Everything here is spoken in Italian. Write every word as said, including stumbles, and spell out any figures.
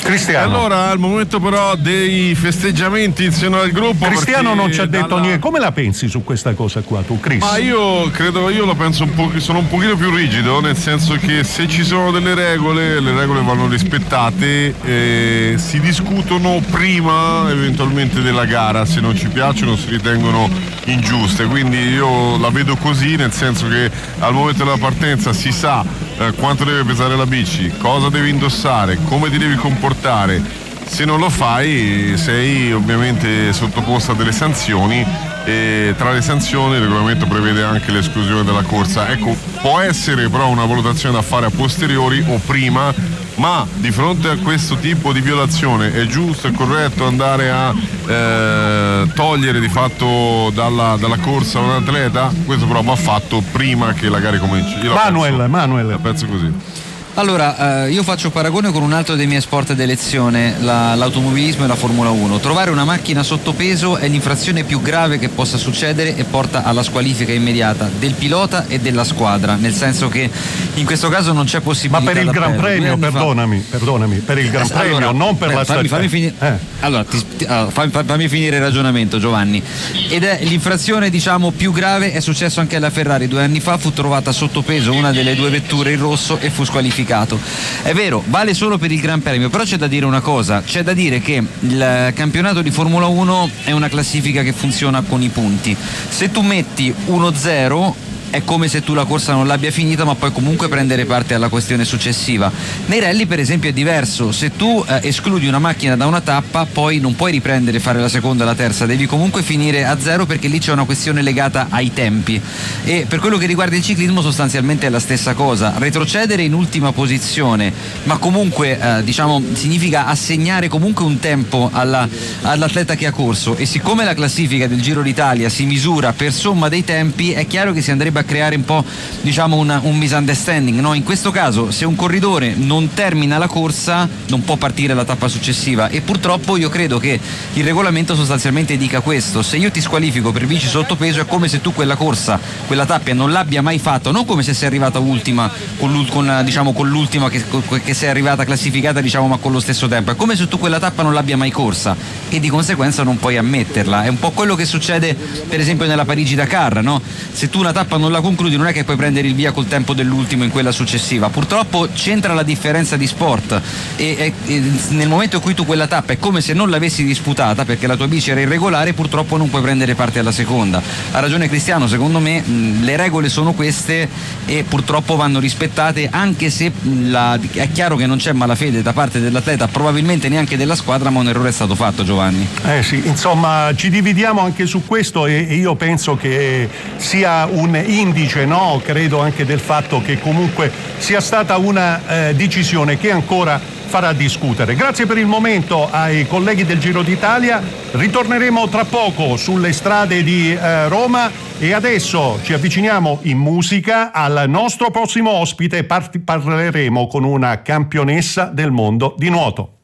Cristiano. Allora, al momento però dei festeggiamenti insieme al gruppo. Cristiano non ci ha detto dalla... niente. Come la pensi su questa cosa qua, tu, Chris? Ma io credo, io la penso un po', sono un pochino più rigido, nel senso che se ci sono delle regole, le regole vanno rispettate, eh, si discutono prima eventualmente della gara, se non ci piacciono si ritengono ingiuste, quindi io la vedo così, nel senso che al momento della partenza si sa eh, quanto deve pesare la bici, cosa devi indossare, come ti devi comportare. Se non lo fai sei ovviamente sottoposto a delle sanzioni, e tra le sanzioni il regolamento prevede anche l'esclusione dalla corsa. Ecco, può essere però una valutazione da fare a posteriori o prima, ma di fronte a questo tipo di violazione è giusto e corretto andare a eh, togliere di fatto dalla, dalla corsa un atleta? Questo però va fatto prima che la gara cominci. Io la Manuel, penso, Manuel. la penso così. Allora, eh, io faccio paragone con un altro dei miei sport d'elezione, la, l'automobilismo e la Formula uno. Trovare una macchina sottopeso è l'infrazione più grave che possa succedere e porta alla squalifica immediata del pilota e della squadra, nel senso che in questo caso non c'è possibilità. Ma per il Gran Premio, perdonami, fa... perdonami, per il Gran Premio, allora, non per eh, la fammi, fammi finire, eh. allora, ti, ti, allora fammi, fammi finire il ragionamento, Giovanni. Ed è l'infrazione, diciamo, più grave, è successo anche alla Ferrari due anni fa, fu trovata sottopeso una delle due vetture in rosso e fu squalificato. È vero, vale solo per il Gran Premio, però c'è da dire una cosa, c'è da dire che il campionato di Formula uno è una classifica che funziona con i punti. Se tu metti uno zero è come se tu la corsa non l'abbia finita, ma puoi comunque prendere parte alla questione successiva. Nei rally per esempio è diverso, se tu eh, escludi una macchina da una tappa poi non puoi riprendere e fare la seconda e la terza, devi comunque finire a zero perché lì c'è una questione legata ai tempi. E per quello che riguarda il ciclismo sostanzialmente è la stessa cosa, retrocedere in ultima posizione ma comunque eh, diciamo significa assegnare comunque un tempo alla, all'atleta che ha corso, e siccome la classifica del Giro d'Italia si misura per somma dei tempi è chiaro che si andrebbe a creare un po' diciamo una, un misunderstanding, no? In questo caso se un corridore non termina la corsa non può partire la tappa successiva, e purtroppo io credo che il regolamento sostanzialmente dica questo: se io ti squalifico per bici sottopeso è come se tu quella corsa, quella tappa non l'abbia mai fatto, non come se sei arrivata ultima con, con, diciamo, con l'ultima che, che sei arrivata classificata diciamo ma con lo stesso tempo, è come se tu quella tappa non l'abbia mai corsa e di conseguenza non puoi ammetterla. È un po' quello che succede per esempio nella Parigi-Dakar, no? Se tu una tappa non la concludi non è che puoi prendere il via col tempo dell'ultimo in quella successiva, purtroppo c'entra la differenza di sport e, e, e nel momento in cui tu quella tappa è come se non l'avessi disputata perché la tua bici era irregolare, purtroppo non puoi prendere parte alla seconda. Ha ragione Cristiano, secondo me mh, le regole sono queste e purtroppo vanno rispettate, anche se mh, la, è chiaro che non c'è malafede da parte dell'atleta, probabilmente neanche della squadra, ma un errore è stato fatto, Giovanni. Eh sì, insomma ci dividiamo anche su questo e, e io penso che sia un indice, no? Credo anche del fatto che comunque sia stata una eh, decisione che ancora farà discutere. Grazie per il momento ai colleghi del Giro d'Italia, ritorneremo tra poco sulle strade di eh, Roma e adesso ci avviciniamo in musica al nostro prossimo ospite, Part- parleremo con una campionessa del mondo di nuoto.